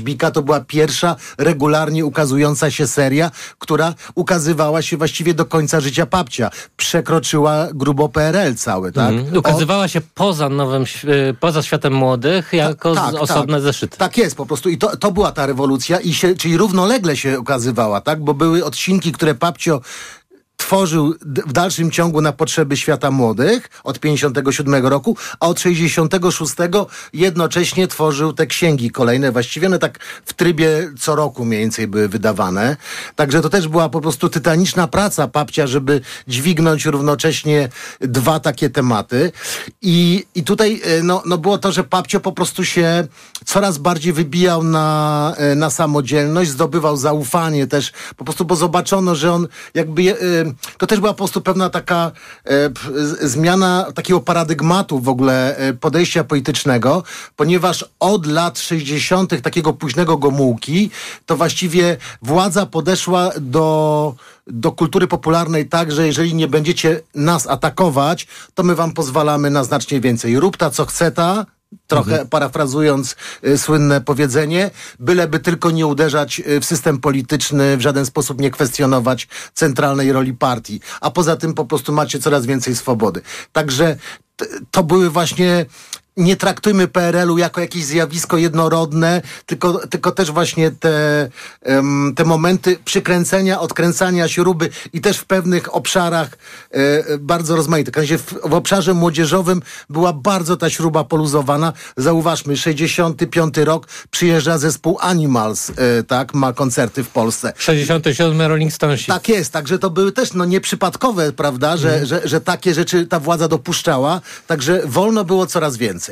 Bika to była pierwsza regularnie ukazująca się seria, która ukazywała się właściwie do końca życia Papcia. Przekroczyła grubo PRL cały, tak? Ukazywała się poza światem młodych jako osobne zeszyty. Tak jest po prostu i to była ta rewolucja, czyli równolegle się ukazywała, tak? Bo były odcinki, które Papcio tworzył w dalszym ciągu na potrzeby świata młodych od 57 roku, a od 66 jednocześnie tworzył te księgi kolejne, właściwie one tak w trybie co roku mniej więcej były wydawane. Także to też była po prostu tytaniczna praca Papcia, żeby dźwignąć równocześnie dwa takie tematy. I tutaj no było to, że Papcio po prostu się coraz bardziej wybijał na samodzielność, zdobywał zaufanie też, po prostu, bo zobaczono, że on jakby to też była po prostu pewna taka zmiana takiego paradygmatu w ogóle podejścia politycznego, ponieważ od lat 60. takiego późnego Gomułki to właściwie władza podeszła do kultury popularnej tak, że jeżeli nie będziecie nas atakować, to my wam pozwalamy na znacznie więcej. Rób ta, co chce ta, trochę parafrazując słynne powiedzenie, byleby tylko nie uderzać w system polityczny, w żaden sposób nie kwestionować centralnej roli partii. A poza tym po prostu macie coraz więcej swobody. Także to były właśnie... Nie traktujmy PRL-u jako jakieś zjawisko jednorodne, tylko też właśnie te momenty przykręcenia, odkręcania śruby i też w pewnych obszarach bardzo rozmaite. W obszarze młodzieżowym była bardzo ta śruba poluzowana. Zauważmy, 65 rok przyjeżdża zespół Animals, tak, ma koncerty w Polsce. 67 Rolling Stonesi. Tak jest, także to były też nieprzypadkowe, prawda, że takie rzeczy ta władza dopuszczała, także wolno było coraz więcej.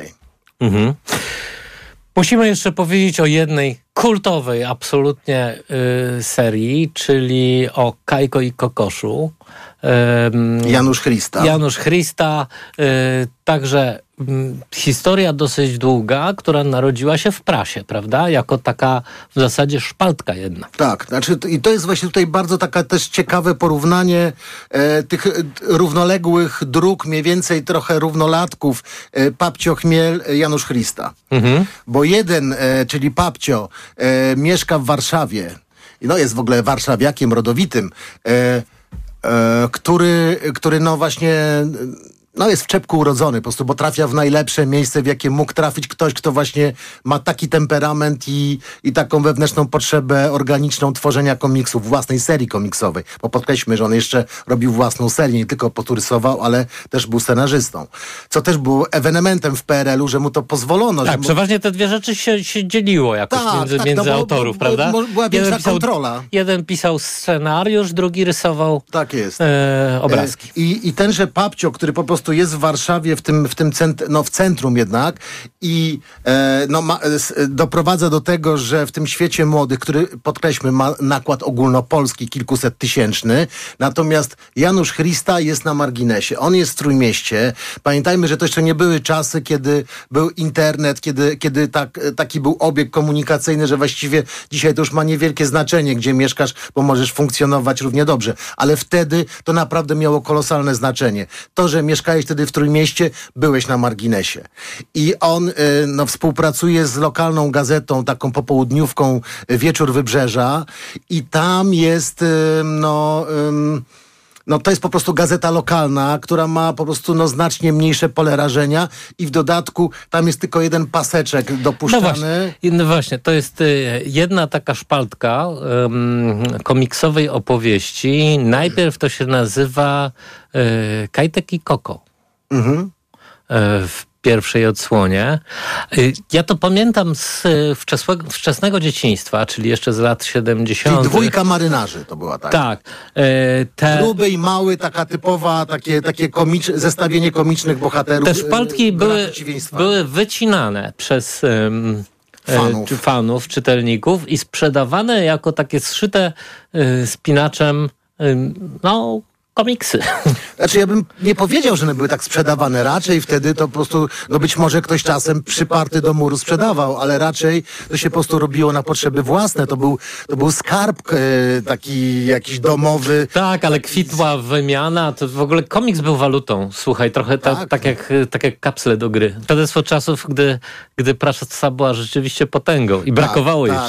Musimy jeszcze powiedzieć o jednej kultowej absolutnie serii, czyli o Kajko i Kokoszu. Janusz Chrysta. Także historia dosyć długa, która narodziła się w prasie, prawda? Jako taka w zasadzie szpaltka jedna. Tak, znaczy i to jest właśnie tutaj bardzo taka też ciekawe porównanie tych równoległych dróg, mniej więcej trochę równolatków Papcio Chmiel, Janusz Chrysta. Bo jeden, czyli Papcio, mieszka w Warszawie, no jest w ogóle warszawiakiem rodowitym, który no właśnie jest w czepku urodzony po prostu, bo trafia w najlepsze miejsce, w jakie mógł trafić ktoś, kto właśnie ma taki temperament i taką wewnętrzną potrzebę organiczną tworzenia komiksów, własnej serii komiksowej. Bo podkreślmy, że on jeszcze robił własną serię, nie tylko poturysował, ale też był scenarzystą. Co też było ewenementem w PRL-u, że mu to pozwolono. Tak, przeważnie te dwie rzeczy się dzieliło jakoś między autorów, prawda? Była większa kontrola. Jeden pisał scenariusz, drugi rysował obrazki. I tenże Papcio, który po prostu jest w Warszawie, w centrum jednak i doprowadza do tego, że w tym świecie młodych, który, podkreślmy, ma nakład ogólnopolski, kilkusettysięczny, natomiast Janusz Chrysta jest na marginesie. On jest w Trójmieście. Pamiętajmy, że to jeszcze nie były czasy, kiedy był internet, kiedy taki był obieg komunikacyjny, że właściwie dzisiaj to już ma niewielkie znaczenie, gdzie mieszkasz, bo możesz funkcjonować równie dobrze. Ale wtedy to naprawdę miało kolosalne znaczenie. To, że mieszkałeś wtedy w Trójmieście, byłeś na marginesie. I on współpracuje z lokalną gazetą, taką popołudniówką Wieczór Wybrzeża i tam jest to jest po prostu gazeta lokalna, która ma po prostu znacznie mniejsze pole rażenia i w dodatku tam jest tylko jeden paseczek dopuszczany. No właśnie, to jest jedna taka szpaltka komiksowej opowieści. Najpierw to się nazywa Kajtek i Koko. W pierwszej odsłonie. Ja to pamiętam z wczesnego dzieciństwa, czyli jeszcze z lat 70. Czyli Dwójka marynarzy to była taka. Tak. Gruby i mały, taka typowa, takie zestawienie komicznych bohaterów. Te szpaltki były wycinane przez fanów, czytelników i sprzedawane jako takie zszyte spinaczem Komiksy. Znaczy ja bym nie powiedział, że one były tak sprzedawane. Raczej wtedy to po prostu, no być może ktoś czasem przyparty do muru sprzedawał, ale raczej to się po prostu robiło na potrzeby własne. To był skarb taki jakiś domowy. Tak, ale kwitła wymiana, to w ogóle komiks był walutą. Słuchaj, trochę tak jak kapsle do gry. Świadectwo czasów, gdy prasa była rzeczywiście potęgą i brakowało jej